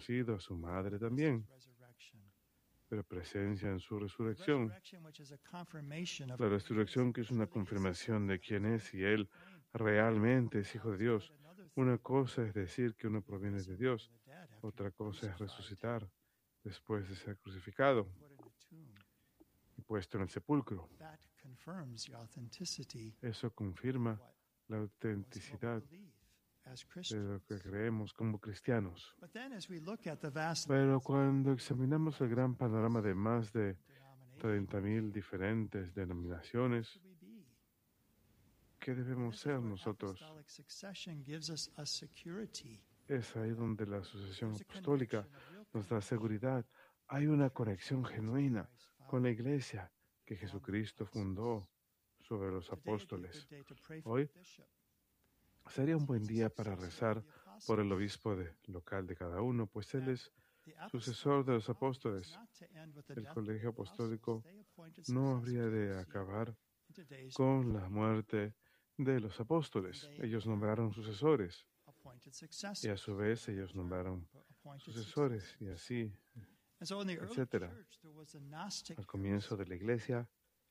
conocido a su madre también, pero presencia en su resurrección. La resurrección que es una confirmación de quién es y Él realmente es Hijo de Dios. Una cosa es decir que uno proviene de Dios, otra cosa es resucitar después de ser crucificado y puesto en el sepulcro. Eso confirma la autenticidad de lo que creemos como cristianos. Pero cuando examinamos el gran panorama de más de 30,000 diferentes denominaciones, ¿qué debemos ser nosotros? Es ahí donde la sucesión apostólica nos da seguridad. Hay una conexión genuina con la iglesia que Jesucristo fundó sobre los apóstoles. Hoy sería un buen día para rezar por el obispo local de cada uno, pues él es sucesor de los apóstoles. El colegio apostólico no habría de acabar con la muerte de los apóstoles. Ellos nombraron sucesores y a su vez ellos nombraron sucesores y así, etcétera. Al comienzo de la iglesia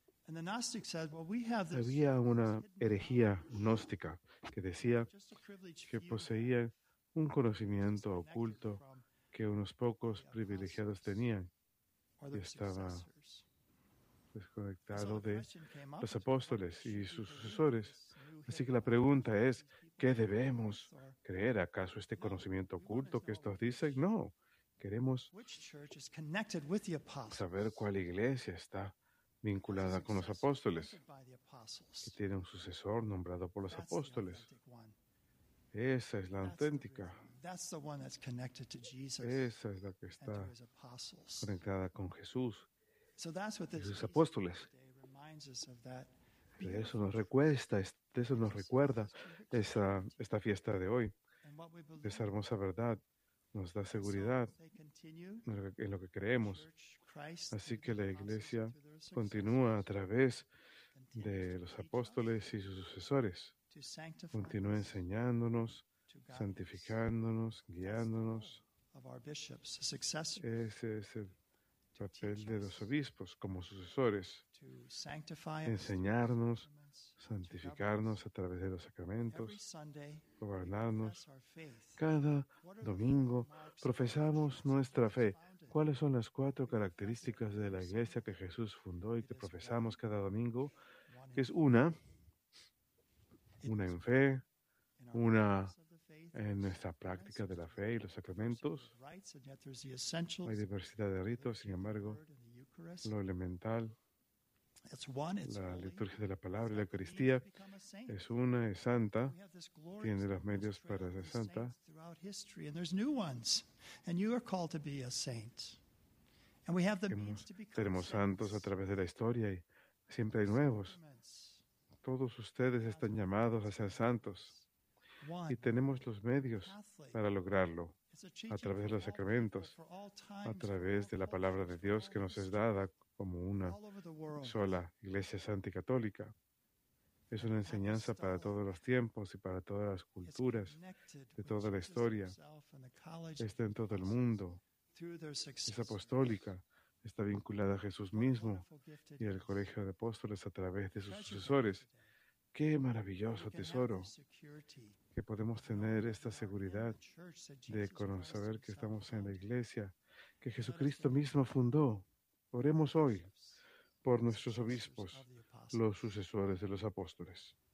había una herejía gnóstica que decía que poseían un conocimiento oculto que unos pocos privilegiados tenían y estaba desconectado de los apóstoles y sus sucesores. Así que la pregunta es, ¿qué debemos creer? ¿Acaso este conocimiento oculto que estos dicen? No, queremos saber cuál iglesia está vinculada con los apóstoles, que tiene un sucesor nombrado por los apóstoles. Esa es la auténtica. Esa es la que está conectada con Jesús y sus apóstoles. De eso nos recuerda esta fiesta de hoy. Esa hermosa verdad nos da seguridad en lo que creemos. Así que la iglesia continúa a través de los apóstoles y sus sucesores. Continúa enseñándonos, santificándonos, guiándonos. Ese es el papel de los obispos como sucesores, enseñarnos, santificarnos a través de los sacramentos, gobernarnos. Cada domingo profesamos nuestra fe. ¿Cuáles son las 4 características de la iglesia que Jesús fundó y que profesamos cada domingo? Es una en fe, una en nuestra práctica de la fe y los sacramentos. Hay diversidad de ritos, sin embargo, lo elemental, la liturgia de la palabra y la Eucaristía es una, es santa, tiene los medios para ser santa. Tenemos santos a través de la historia y siempre hay nuevos. Todos ustedes están llamados a ser santos y tenemos los medios para lograrlo a través de los sacramentos, a través de la palabra de Dios que nos es dada como una sola Iglesia Santa y Católica. Es una enseñanza para todos los tiempos y para todas las culturas de toda la historia. Está en todo el mundo. Es apostólica. Está vinculada a Jesús mismo y al colegio de apóstoles a través de sus sucesores. ¡Qué maravilloso tesoro! Que podemos tener esta seguridad de saber que estamos en la iglesia que Jesucristo mismo fundó. Oremos hoy por nuestros obispos, los sucesores de los apóstoles.